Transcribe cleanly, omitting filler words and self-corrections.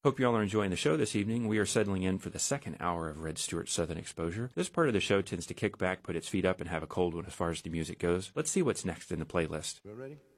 Hope you all are enjoying the show this evening. We are settling in for the second hour of Red Stewart's Southern Exposure. This part of the show tends to kick back, put its feet up, and have a cold one as far as the music goes. Let's see what's next in the playlist. You ready?